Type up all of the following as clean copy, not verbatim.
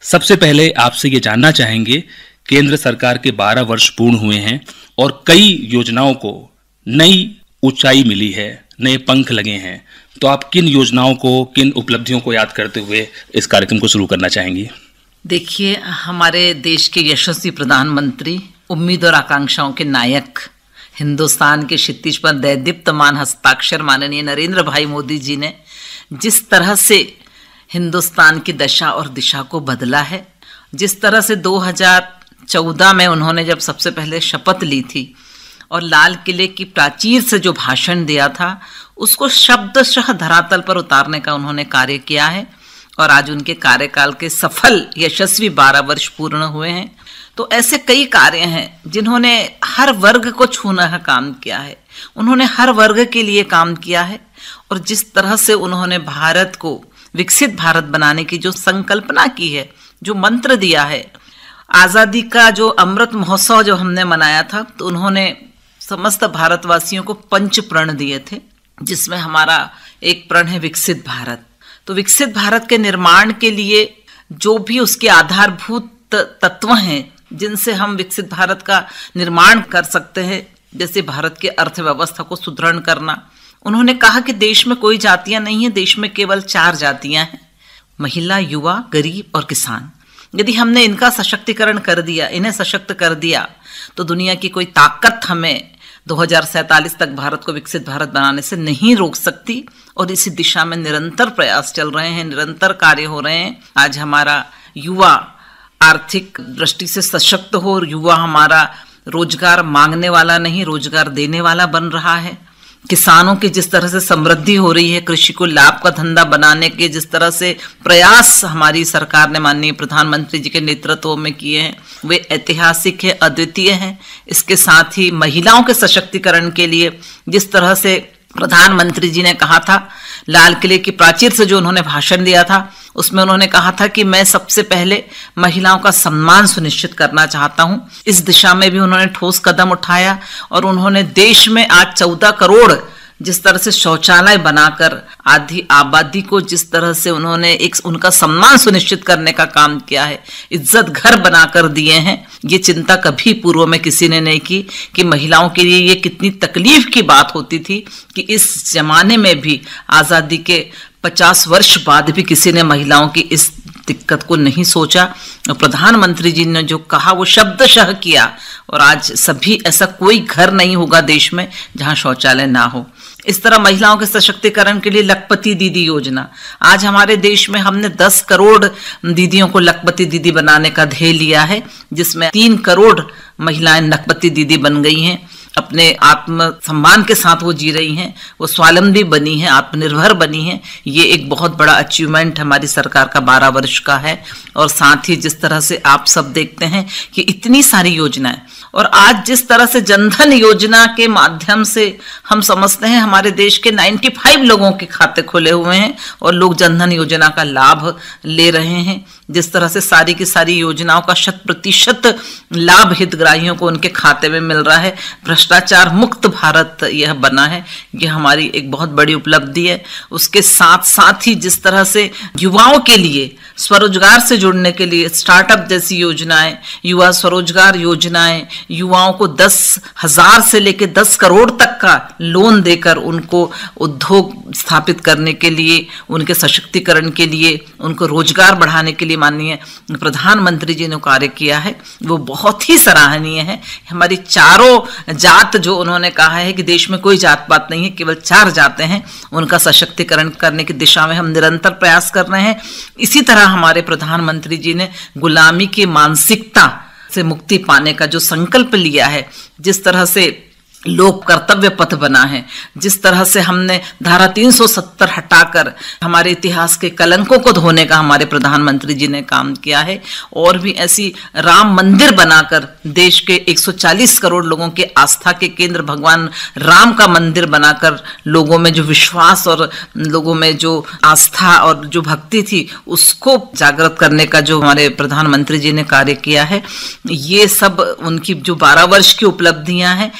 सबसे पहले आपसे ये जानना चाहेंगे, केंद्र सरकार के 12 वर्ष पूर्ण हुए हैं और कई योजनाओं को नई ऊंचाई मिली है, नए पंख लगे हैं, तो आप किन योजनाओं को, किन उपलब्धियों को याद करते हुए इस कार्यक्रम को शुरू करना चाहेंगी? देखिए, हमारे देश के यशस्वी प्रधानमंत्री, उम्मीद और आकांक्षाओं के नायक, हिंदुस्तान के क्षितिज पर दैदीप्यमान हस्ताक्षर माननीय नरेंद्र भाई मोदी जी ने जिस तरह से हिंदुस्तान की दशा और दिशा को बदला है, जिस तरह से 2014 में उन्होंने जब सबसे पहले शपथ ली थी और लाल किले की प्राचीर से जो भाषण दिया था उसको शब्दशः धरातल पर उतारने का उन्होंने कार्य किया है और आज उनके कार्यकाल के सफल यशस्वी 12 वर्ष पूर्ण हुए हैं। तो ऐसे कई कार्य हैं जिन्होंने हर वर्ग को छूना का काम किया है, उन्होंने हर वर्ग के लिए काम किया है और जिस तरह से उन्होंने भारत को विकसित भारत बनाने की जो संकल्पना की है, जो मंत्र दिया है, आज़ादी का जो अमृत महोत्सव जो हमने मनाया था, तो उन्होंने समस्त भारतवासियों को 5 प्रण दिए थे, जिसमें हमारा एक प्रण है विकसित भारत। तो विकसित भारत के निर्माण के लिए जो भी उसके आधारभूत तत्व हैं जिनसे हम विकसित भारत का निर्माण कर सकते हैं, जैसे भारत की अर्थव्यवस्था को सुदृढ़ करना। उन्होंने कहा कि देश में कोई जातियां नहीं है, देश में केवल 4 जातियां हैं, महिला, युवा, गरीब और किसान। यदि हमने इनका सशक्तिकरण कर दिया, इन्हें सशक्त कर दिया, तो दुनिया की कोई ताकत हमें 2047 तक भारत को विकसित भारत बनाने से नहीं रोक सकती। और इसी दिशा में निरंतर प्रयास चल रहे हैं, निरंतर कार्य हो रहे हैं। आज हमारा युवा आर्थिक दृष्टि से सशक्त हो और युवा हमारा रोजगार मांगने वाला नहीं, रोजगार देने वाला बन रहा है। किसानों की जिस तरह से समृद्धि हो रही है, कृषि को लाभ का धंधा बनाने के जिस तरह से प्रयास हमारी सरकार ने माननीय प्रधानमंत्री जी के नेतृत्व में किए हैं, वे ऐतिहासिक है, अद्वितीय हैं। इसके साथ ही महिलाओं के सशक्तिकरण के लिए जिस तरह से प्रधानमंत्री जी ने कहा था, लाल किले की प्राचीर से जो उन्होंने भाषण दिया था, उसमें उन्होंने कहा था कि मैं सबसे पहले महिलाओं का सम्मान सुनिश्चित करना चाहता हूं। इस दिशा में भी उन्होंने ठोस कदम उठाया और उन्होंने देश में आज 14 करोड़ जिस तरह से शौचालय बनाकर आधी आबादी को जिस तरह से उन्होंने एक उनका सम्मान सुनिश्चित करने का काम किया है, इज्जत घर बनाकर दिए हैं, ये चिंता कभी पूर्व में किसी ने नहीं की कि महिलाओं के लिए ये कितनी तकलीफ की बात होती थी कि इस जमाने में भी आज़ादी के 50 वर्ष बाद भी किसी ने महिलाओं की इस दिक्कत को नहीं सोचा। और प्रधानमंत्री जी ने जो कहा वो शब्दशः किया और आज सभी, ऐसा कोई घर नहीं होगा देश में जहां शौचालय ना हो। इस तरह महिलाओं के सशक्तिकरण के लिए लखपति दीदी योजना, आज हमारे देश में हमने 10 करोड़ दीदियों को लखपति दीदी बनाने का ध्येय लिया है, जिसमें 3 करोड़ महिलाएं लखपति दीदी बन गई हैं। अपने आत्म सम्मान के साथ वो जी रही हैं, वो स्वावलंबी बनी हैं, आत्मनिर्भर बनी हैं। ये एक बहुत बड़ा अचीवमेंट हमारी सरकार का 12 वर्ष का है। और साथ ही जिस तरह से आप सब देखते हैं कि इतनी सारी योजनाएं, और आज जिस तरह से जनधन योजना के माध्यम से हम समझते हैं हमारे देश के 95 लोगों के खाते खुले हुए हैं और लोग जनधन योजना का लाभ ले रहे हैं। जिस तरह से सारी की सारी योजनाओं का 100% लाभ हितग्राहियों को उनके खाते में मिल रहा है, भ्रष्टाचार मुक्त भारत यह बना है, यह हमारी एक बहुत बड़ी उपलब्धि है। उसके साथ साथ ही जिस तरह से युवाओं के लिए स्वरोजगार से जुड़ने के लिए स्टार्टअप जैसी योजनाएं, युवा स्वरोजगार योजनाएं, युवाओं को 10,000 से लेकर 10 करोड़ तक का लोन देकर उनको उद्योग स्थापित करने के लिए, उनके सशक्तिकरण के लिए, उनको रोजगार बढ़ाने के लिए माननीय प्रधानमंत्री जी ने कार्य किया है, वो बहुत ही सराहनीय है। हमारी चारों जात जो उन्होंने कहा है कि देश में कोई जात पात नहीं है, केवल 4 जातें हैं, उनका सशक्तिकरण करने की दिशा में हम निरंतर प्रयास कर रहे हैं। इसी तरह हमारे प्रधानमंत्री जी ने गुलामी की मानसिकता से मुक्ति पाने का जो संकल्प लिया है, जिस तरह से लोक कर्तव्य पथ बना है, जिस तरह से हमने धारा 370 हटाकर हमारे इतिहास के कलंकों को धोने का हमारे प्रधानमंत्री जी ने काम किया है, और भी ऐसी राम मंदिर बनाकर देश के 140 करोड़ लोगों के आस्था के केंद्र भगवान राम का मंदिर बनाकर लोगों में जो विश्वास और लोगों में जो आस्था और जो भक्ति थी उसको जागृत करने का जो हमारे प्रधानमंत्री जी ने कार्य किया है, ये सब उनकी जो 12 वर्ष की उपलब्धियां हैं, देश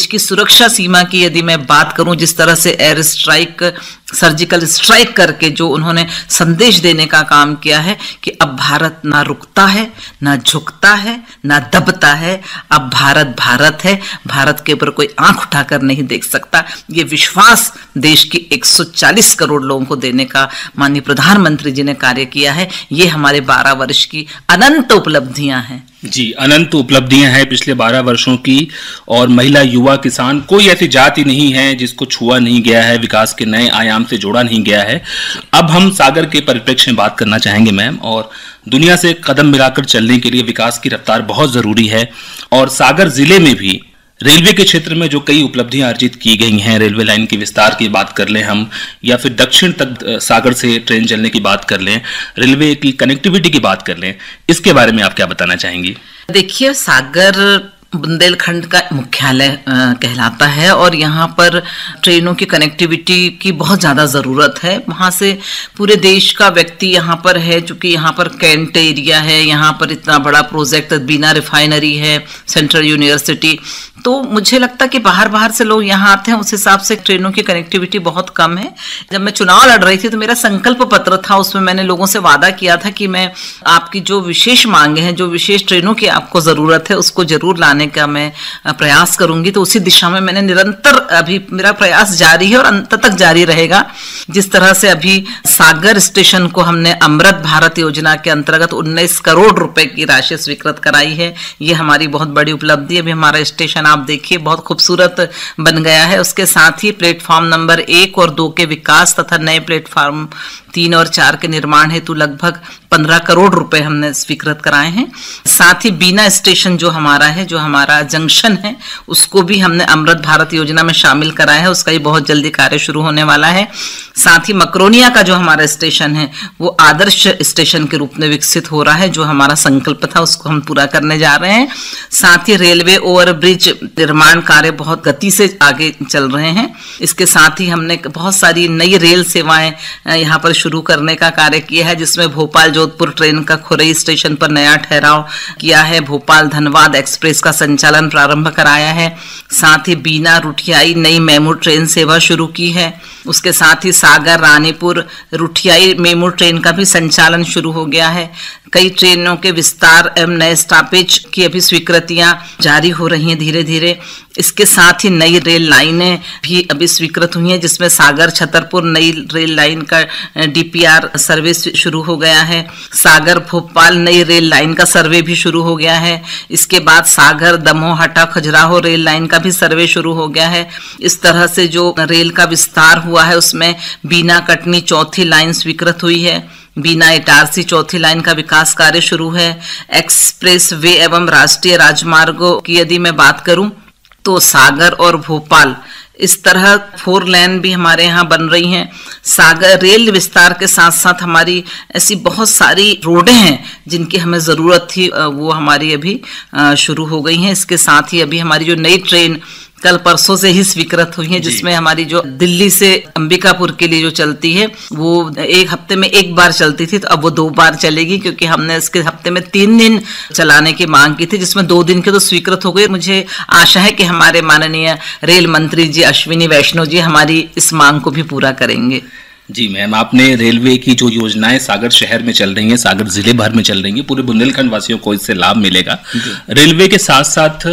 देश की सुरक्षा सीमा की यदि मैं बात करूं, जिस तरह से एयर स्ट्राइक, सर्जिकल स्ट्राइक करके जो उन्होंने संदेश देने का काम किया है कि अब भारत ना रुकता है, ना झुकता है, ना दबता है, अब भारत भारत है, भारत के ऊपर कोई आंख उठाकर नहीं देख सकता। ये विश्वास देश की 140 करोड़ लोगों को देने का माननीय प्रधानमंत्री जी ने कार्य किया है। ये हमारे 12 वर्ष की अनंत उपलब्धियां हैं। जी, अनंत उपलब्धियां हैं पिछले 12 वर्षों की। और महिला, युवा, किसान, कोई ऐसी जाति नहीं है जिसको छुआ नहीं गया है, विकास के नए आयाम से जोड़ा नहीं गया है। अब हम सागर के परिप्रेक्ष्य में बात करना चाहेंगे मैम। और दुनिया से कदम मिलाकर चलने के लिए विकास की रफ्तार बहुत जरूरी है। और सागर जिले में भी रेलवे के क्षेत्र में जो कई उपलब्धियां अर्जित की गई हैं, रेलवे लाइन के विस्तार की बात कर लें हम, या फिर दक्षिण तक सागर से ट्रेन चलने की बात कर लें, रेलवे की कनेक्टिविटी की बात कर लें, इसके बारे में आप क्या बताना चाहेंगी? देखिए, सागर बुंदेलखंड का मुख्यालय कहलाता है और यहाँ पर ट्रेनों की कनेक्टिविटी की बहुत ज़्यादा ज़रूरत है। वहाँ से पूरे देश का व्यक्ति यहाँ पर है, चूँकि यहाँ पर कैंट एरिया है, यहाँ पर इतना बड़ा प्रोजेक्ट बीना रिफाइनरी है, सेंट्रल यूनिवर्सिटी, तो मुझे लगता है कि बाहर से लोग यहाँ आते हैं, उस हिसाब से ट्रेनों की कनेक्टिविटी बहुत कम है। जब मैं चुनाव लड़ रही थी तो मेरा संकल्प पत्र था, उसमें मैंने लोगों से वादा किया था कि मैं आपकी जो विशेष मांगे हैं, जो विशेष ट्रेनों की आपको ज़रूरत है, उसको जरूर लाने का मैं प्रयास करूंगी। तो उसी दिशा में मैंने निरंतर, अभी मेरा प्रयास जारी है और अंत तक जारी रहेगा। जिस तरह से अभी सागर स्टेशन को हमने अमृत भारत योजना के अंतर्गत 19 करोड़ रुपए की राशि स्वीकृत कराई है, ये हमारी बहुत बड़ी उपलब्धि है। अभी हमारा स्टेशन आप देखिए बहुत खूबसूरत बन गया है। उसके साथ ही प्लेटफॉर्म नंबर 1 और 2 के विकास तथा नए प्लेटफॉर्म 3 और 4 के निर्माण हेतु लगभग 15 करोड़ रुपए हमने स्वीकृत कराए हैं। साथ ही बीना स्टेशन जो हमारा है, जो हमारा जंक्शन है, उसको भी हमने अमृत भारत योजना में शामिल कराया है, उसका ही बहुत जल्दी कार्य शुरू होने वाला है। साथ ही मकरोनिया का जो हमारा स्टेशन है वो आदर्श स्टेशन के रूप में विकसित हो रहा है, जो हमारा संकल्प था उसको हम पूरा करने जा रहे हैं। साथ ही रेलवे ओवरब्रिज निर्माण कार्य बहुत गति से आगे चल रहे हैं। इसके साथ ही हमने बहुत सारी नई रेल सेवाएं यहाँ पर शुरू करने का कार्य किया है, जिसमें भोपाल जोधपुर ट्रेन का खुरई स्टेशन पर नया ठहराव किया है, भोपाल धनबाद एक्सप्रेस का संचालन प्रारंभ कराया है, साथ ही बीना रुठियाई नई मेमू ट्रेन सेवा शुरू की है। उसके साथ ही सागर रानीपुर रुठियाई मेमू ट्रेन का भी संचालन शुरू हो गया है। कई ट्रेनों के विस्तार एवं नए स्टॉपेज की अभी स्वीकृतियां जारी हो रही हैं धीरे धीरे। इसके साथ ही नई रेल लाइनें भी अभी स्वीकृत हुई हैं, जिसमें सागर छतरपुर नई रेल लाइन का डीपीआर सर्वे शुरू हो गया है। सागर भोपाल नई रेल लाइन का सर्वे भी शुरू हो गया है। इसके बाद सागर दमोह हटा खजुराहो रेल लाइन का भी सर्वे शुरू हो गया है। इस तरह से जो रेल का विस्तार हुआ है उसमें बीना कटनी चौथी लाइन स्वीकृत हुई है, बीना इटारसी चौथी लाइन का विकास कार्य शुरू है। एक्सप्रेस वे एवं राष्ट्रीय राजमार्गों की यदि मैं बात करूं तो सागर और भोपाल इस तरह 4 लेन भी हमारे यहाँ बन रही हैं। सागर रेल विस्तार के साथ साथ हमारी ऐसी बहुत सारी रोडें हैं जिनकी हमें ज़रूरत थी, वो हमारी अभी शुरू हो गई हैं। इसके साथ ही अभी हमारी जो नई ट्रेन कल परसों से ही स्वीकृत हुई है, जिसमें हमारी जो दिल्ली से अंबिकापुर के लिए जो चलती है वो एक हफ्ते में 1 बार चलती थी, तो अब वो 2 बार चलेगी, क्योंकि हमने इसके हफ्ते में 3 दिन चलाने की मांग की थी, जिसमें 2 दिन के तो स्वीकृत हो गए। मुझे आशा है कि हमारे माननीय रेल मंत्री जी अश्विनी वैष्णव जी हमारी इस मांग को भी पूरा करेंगे। जी मैम, आपने रेलवे की जो योजनाएं सागर शहर में चल रही हैं, सागर जिले भर में चल रही हैं, पूरे बुंदेलखंड वासियों को इससे लाभ मिलेगा। रेलवे के साथ साथ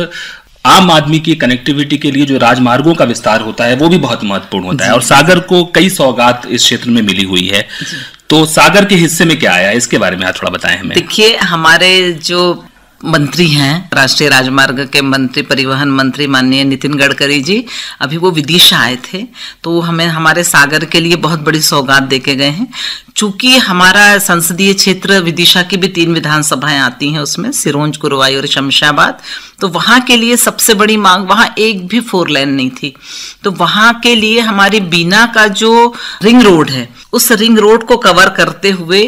आम आदमी की कनेक्टिविटी के लिए जो राजमार्गों का विस्तार होता है वो भी बहुत महत्वपूर्ण होता है, और सागर को कई सौगात इस क्षेत्र में मिली हुई है। तो सागर के हिस्से में क्या आया, इसके बारे में आप थोड़ा बताएं हमें। देखिए, हमारे जो मंत्री हैं राष्ट्रीय राजमार्ग के मंत्री, परिवहन मंत्री माननीय नितिन गडकरी जी, अभी वो विदिशा आए थे, तो हमें हमारे सागर के लिए बहुत बड़ी सौगात देके गए हैं। चूंकि हमारा संसदीय क्षेत्र विदिशा की भी 3 विधानसभाएं आती हैं, उसमें सिरोंज, कुरवाई और शमशाबाद, तो वहां के लिए सबसे बड़ी मांग, वहां एक भी 4 लेन नहीं थी, तो वहां के लिए हमारी बीना का जो रिंग रोड है उस रिंग रोड को कवर करते हुए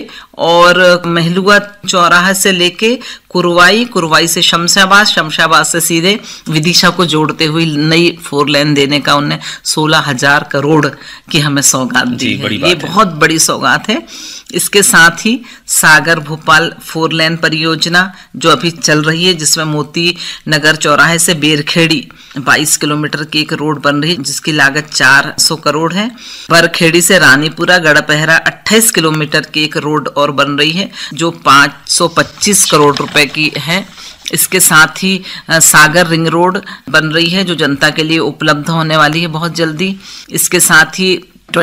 और महलुआ चौराहा से लेके कुरवाई से शमशाबाद से सीधे विदिशा को जोड़ते हुए नई 4 लेन देने का उन्हें 16,000 करोड़ की हमें सौगात दी है। ये बहुत बड़ी सौगात है। है। इसके साथ ही सागर भोपाल 4 लेन परियोजना जो अभी चल रही है, जिसमें मोती नगर चौराहे से बेरखेड़ी 22 किलोमीटर की एक रोड बन रही है जिसकी लागत 400 करोड़ है। बरखेड़ी से रानीपुरा गढ़पहरा 28 किलोमीटर की एक रोड और बन रही है जो 525 करोड़ रुपए की है। इसके साथ ही सागर रिंग रोड बन रही है जो जनता के लिए उपलब्ध होने वाली है बहुत जल्दी। इसके साथ ही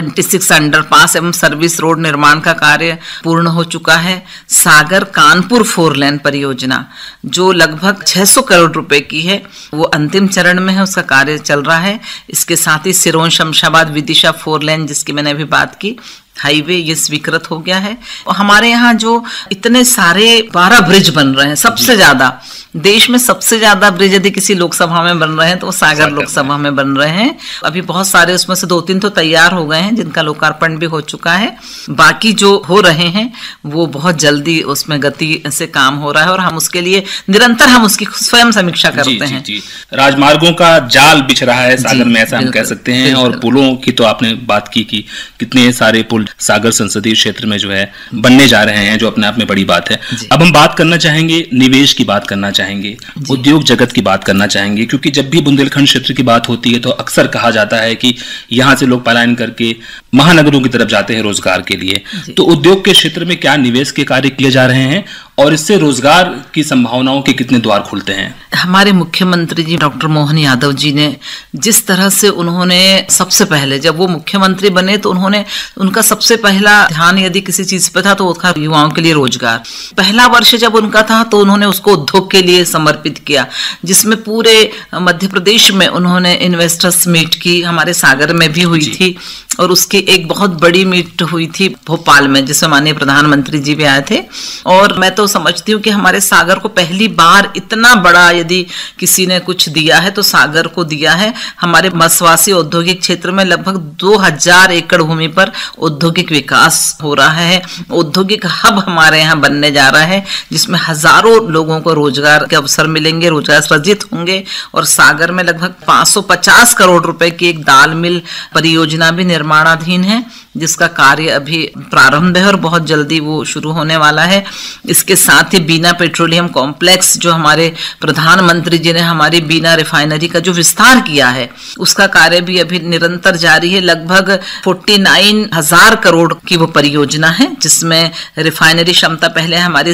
26 अंडरपास एवं सर्विस रोड निर्माण का कार्य पूर्ण हो चुका है। सागर कानपुर 4 लेन परियोजना जो लगभग 600 करोड़ रुपए की है वो अंतिम चरण में है, उसका कार्य चल रहा है। इसके साथ ही सिरोंज शमशाबाद विदिशा 4 लेन जिसकी मैंने अभी बात की हाईवे ये स्वीकृत हो गया है। हमारे यहाँ जो इतने सारे 12 ब्रिज बन रहे हैं, सबसे ज्यादा देश में सबसे ज्यादा ब्रिज यदि किसी लोकसभा में बन रहे हैं तो वो सागर लोकसभा में बन रहे हैं। अभी बहुत सारे उसमें से 2-3 तो तैयार हो गए हैं जिनका लोकार्पण भी हो चुका है। बाकी जो हो रहे हैं वो बहुत जल्दी उसमें गति से काम हो रहा है और हम उसके लिए निरंतर हम उसकी स्वयं समीक्षा करते हैं। राजमार्गों का जाल बिछ रहा है सागर में, ऐसा हम कह सकते हैं। और पुलों की तो आपने बात की कि कितने सारे पुल सागर संसदीय क्षेत्र में जो है बनने जा रहे हैं, जो अपने आप में बड़ी बात है। अब हम बात करना चाहेंगे निवेश की, बात करना चाहेंगे उद्योग जगत की, बात करना चाहेंगे, क्योंकि जब भी बुंदेलखंड क्षेत्र की बात होती है तो अक्सर कहा जाता है कि यहां से लोग पलायन करके महानगरों की तरफ जाते हैं रोजगार के लिए। तो उद्योग के क्षेत्र में क्या निवेश के कार्य किए जा रहे हैं और इससे रोजगार की संभावनाओं के कितने द्वार खुलते हैं? हमारे मुख्यमंत्री जी डॉक्टर मोहन यादव जी ने जिस तरह से उन्होंने सबसे पहले जब वो मुख्यमंत्री बने तो उन्होंने उनका सबसे पहला ध्यान यदि किसी चीज पे था तो वो था युवाओं के लिए रोजगार। पहला वर्ष जब उनका था तो उन्होंने उसको उद्योग के लिए समर्पित किया, जिसमें पूरे मध्य प्रदेश में उन्होंने इन्वेस्टर्स मीट की, हमारे सागर में भी हुई थी और उसकी एक बहुत बड़ी मीट हुई थी भोपाल में जिसमें माननीय प्रधानमंत्री जी भी आए थे। और मैं तो समझती हूँ कि हमारे सागर को पहली बार इतना बड़ा यदि किसी ने कुछ दिया है तो सागर को दिया है। हमारे मसवासी औद्योगिक क्षेत्र में लगभग 2000 एकड़ भूमि पर औद्योगिक विकास हो रहा है। औद्योगिक हब हमारे यहाँ बनने जा रहा है जिसमें हजारों लोगों को रोजगार के अवसर मिलेंगे, रोजगार सृजित होंगे। और सागर में लगभग 550 करोड़ रुपए की एक दाल मिल परियोजना भी निर्माणाधीन है जिसका कार्य अभी प्रारंभ है और बहुत जल्दी वो शुरू होने वाला है। इसके साथ ही बीना पेट्रोलियम कॉम्प्लेक्स जो हमारे प्रधानमंत्री जी ने हमारी बीना रिफाइनरी का जो विस्तार किया है उसका कार्य भी अभी निरंतर जारी है। लगभग 49,000 करोड़ की वो परियोजना है जिसमें रिफाइनरी क्षमता पहले हमारी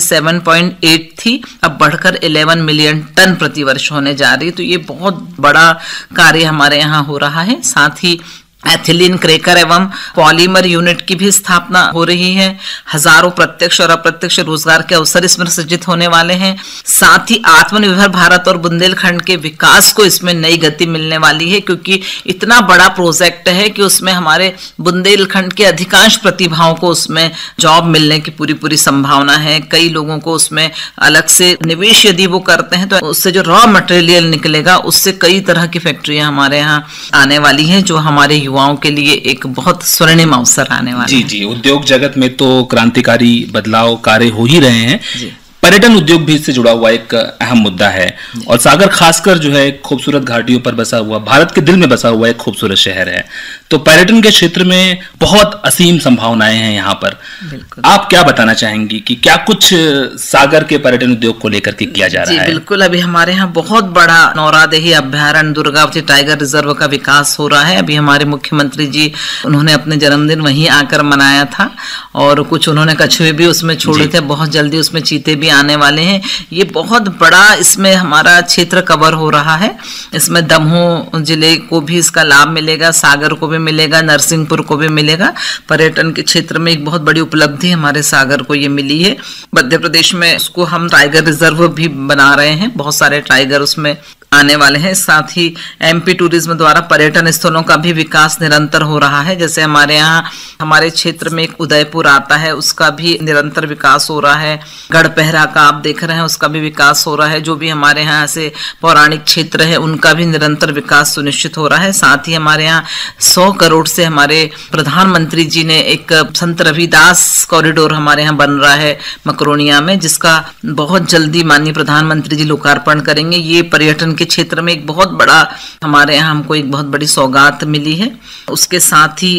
7.8 थी, अब बढ़कर 11 मिलियन टन प्रतिवर्ष होने जा रही है। तो ये बहुत बड़ा कार्य हमारे यहाँ हो रहा है। साथ ही एथिलीन क्रैकर एवं पॉलीमर यूनिट की भी स्थापना हो रही है। हजारों प्रत्यक्ष और अप्रत्यक्ष रोजगार के अवसर इसमें सृजित होने वाले हैं। साथ ही आत्मनिर्भर भारत और बुंदेलखंड के विकास को इसमें नई गति मिलने वाली है क्योंकि इतना बड़ा प्रोजेक्ट है कि उसमें हमारे बुंदेलखंड के अधिकांश प्रतिभाओं को उसमें जॉब मिलने की पूरी संभावना है। कई लोगों को उसमें अलग से निवेश यदि वो करते हैं तो उससे जो रॉ मटेरियल निकलेगा उससे कई तरह की फैक्ट्रियां हमारे यहाँ आने वाली हैं जो हमारे युवाओं के लिए एक बहुत स्वर्णिम अवसर आने वाला है। जी, उद्योग जगत में तो क्रांतिकारी बदलाव कार्य हो ही रहे हैं। पर्यटन उद्योग भी इससे जुड़ा हुआ एक अहम मुद्दा है और सागर खासकर जो है खूबसूरत घाटियों पर बसा हुआ, भारत के दिल में बसा हुआ एक खूबसूरत शहर है। तो पर्यटन के क्षेत्र में बहुत असीम संभावनाएं हैं यहाँ पर। आप क्या बताना चाहेंगी कि क्या कुछ सागर के पर्यटन उद्योग को लेकर के किया जा रहा है? बिल्कुल, अभी हमारे यहाँ बहुत बड़ा नौरादेही अभ्यारण्य दुर्गावती टाइगर रिजर्व का विकास हो रहा है। अभी हमारे मुख्यमंत्री जी उन्होंने अपने जन्मदिन वहीं आकर मनाया था और कुछ उन्होंने कछुए भी उसमें छोड़े थे। बहुत जल्दी उसमें चीते भी आने वाले हैं। ये बहुत बड़ा इसमें हमारा क्षेत्र कवर हो रहा है। इसमें दमोह जिले को भी इसका लाभ मिलेगा, सागर को भी मिलेगा, नरसिंहपुर को भी मिलेगा। पर्यटन के क्षेत्र में एक बहुत बड़ी उपलब्धि हमारे सागर को ये मिली है। मध्य प्रदेश में उसको हम टाइगर रिजर्व भी बना रहे हैं, बहुत सारे टाइगर उसमें आने वाले हैं। साथ ही एमपी टूरिज्म द्वारा पर्यटन स्थलों का भी विकास निरंतर हो रहा है। जैसे हमारे यहाँ हमारे क्षेत्र में एक उदयपुर आता है, उसका भी निरंतर विकास हो रहा है। गढ़पहरा का आप देख रहे हैं, उसका भी विकास हो रहा है। जो भी हमारे यहाँ से पौराणिक क्षेत्र है उनका भी निरंतर विकास सुनिश्चित हो रहा है। साथ ही हमारे यहाँ 100 करोड़ से हमारे प्रधानमंत्री जी ने एक संत रविदास कॉरिडोर हमारे यहाँ बन रहा है मकरोनिया में, जिसका बहुत जल्दी माननीय प्रधानमंत्री जी लोकार्पण करेंगे। ये पर्यटन के क्षेत्र में एक बहुत बड़ा हमारे यहाँ हमको एक बहुत बड़ी सौगात मिली है। उसके साथ ही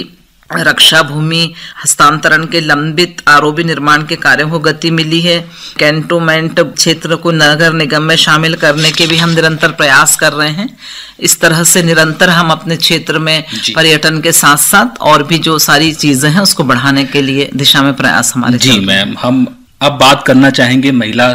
रक्षा भूमि हस्तांतरण के लंबित आरओबी निर्माण के कार्यों को गति मिली है। कैंटोनमेंट क्षेत्र को नगर निगम में शामिल करने के भी हम निरंतर प्रयास कर रहे हैं। इस तरह से निरंतर हम अपने क्षेत्र में पर्यटन के साथ साथ और भी जो सारी चीजें हैं उसको बढ़ाने के लिए दिशा में प्रयास हमारे। जी मैम, हम अब बात करना चाहेंगे महिला